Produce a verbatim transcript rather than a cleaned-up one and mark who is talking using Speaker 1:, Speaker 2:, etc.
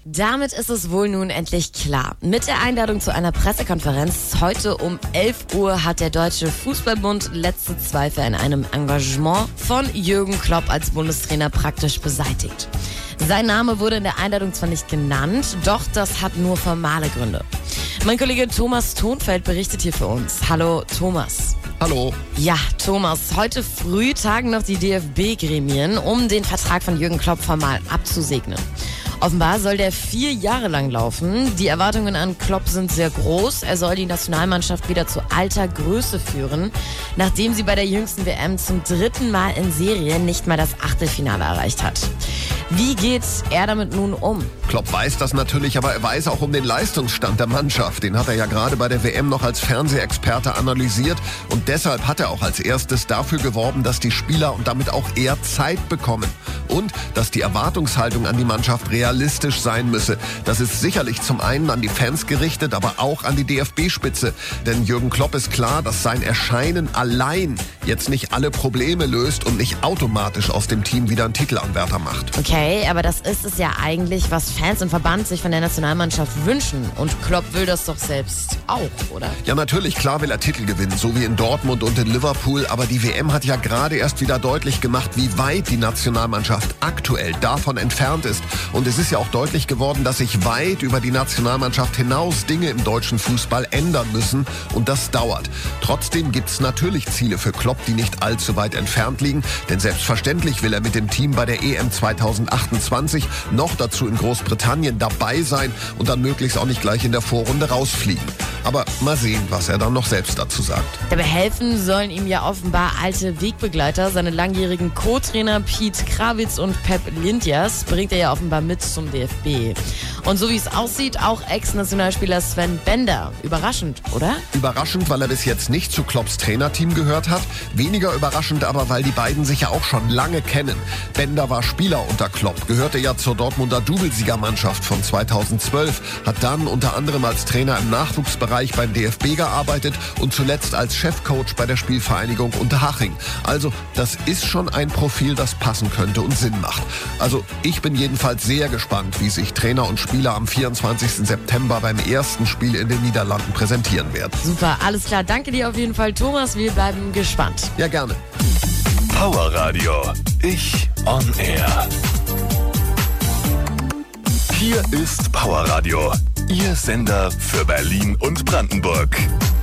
Speaker 1: Damit ist es wohl nun endlich klar. Mit der Einladung zu einer Pressekonferenz heute um elf Uhr hat der Deutsche Fußballbund letzte Zweifel an einem Engagement von Jürgen Klopp als Bundestrainer praktisch beseitigt. Sein Name wurde in der Einladung zwar nicht genannt, doch das hat nur formale Gründe. Mein Kollege Thomas Thonfeld berichtet hier für uns. Hallo Thomas.
Speaker 2: Hallo.
Speaker 1: Ja, Thomas, heute früh tagen noch die D F B-Gremien, um den Vertrag von Jürgen Klopp formal abzusegnen. Offenbar soll der vier Jahre lang laufen. Die Erwartungen an Klopp sind sehr groß. Er soll die Nationalmannschaft wieder zu alter Größe führen, nachdem sie bei der jüngsten W M zum dritten Mal in Serie nicht mal das Achtelfinale erreicht hat. Wie geht er damit nun um?
Speaker 2: Klopp weiß das natürlich, aber er weiß auch um den Leistungsstand der Mannschaft. Den hat er ja gerade bei der W M noch als Fernsehexperte analysiert. Und deshalb hat er auch als erstes dafür geworben, dass die Spieler und damit auch er Zeit bekommen. Und dass die Erwartungshaltung an die Mannschaft realistisch sein müsse. Das ist sicherlich zum einen an die Fans gerichtet, aber auch an die D F B-Spitze. Denn Jürgen Klopp ist klar, dass sein Erscheinen allein jetzt nicht alle Probleme löst und nicht automatisch aus dem Team wieder einen Titelanwärter macht.
Speaker 1: Okay, aber das ist es ja eigentlich, was Fans und Verband sich von der Nationalmannschaft wünschen. Und Klopp will das doch selbst auch, oder?
Speaker 2: Ja, natürlich, klar will er Titel gewinnen, so wie in Dortmund und in Liverpool. Aber die W M hat ja gerade erst wieder deutlich gemacht, wie weit die Nationalmannschaft aktuell davon entfernt ist. Und es ist ja auch deutlich geworden, dass sich weit über die Nationalmannschaft hinaus Dinge im deutschen Fußball ändern müssen. Und das dauert. Trotzdem gibt es natürlich Ziele für Klopp, die nicht allzu weit entfernt liegen. Denn selbstverständlich will er mit dem Team bei der E M zweitausendachtundzwanzig noch dazu in Großbritannien dabei sein und dann möglichst auch nicht gleich in der Vorrunde rausfliegen. Aber mal sehen, was er dann noch selbst dazu sagt.
Speaker 1: Dabei helfen sollen ihm ja offenbar alte Wegbegleiter. Seine langjährigen Co-Trainer Piet Krawitz und Pep Lijnders bringt er ja offenbar mit zum D F B. Und so wie es aussieht, auch Ex-Nationalspieler Sven Bender. Überraschend, oder?
Speaker 2: Überraschend, weil er bis jetzt nicht zu Klopps Trainerteam gehört hat. Weniger überraschend aber, weil die beiden sich ja auch schon lange kennen. Bender war Spieler unter Klopp, gehörte ja zur Dortmunder Doublesiegermannschaft von zweitausendzwölf, hat dann unter anderem als Trainer im Nachwuchsbereich beim D F B gearbeitet und zuletzt als Chefcoach bei der Spielvereinigung Unterhaching. Also das ist schon ein Profil, das passen könnte und Sinn macht. Also ich bin jedenfalls sehr gespannt, wie sich Trainer und Spieler am vierundzwanzigsten September beim ersten Spiel in den Niederlanden präsentieren werden.
Speaker 1: Super, alles klar. Danke dir auf jeden Fall, Thomas. Wir bleiben gespannt.
Speaker 2: Ja, gerne.
Speaker 3: Power Radio. Ich on Air. Hier ist Power Radio, Ihr Sender für Berlin und Brandenburg.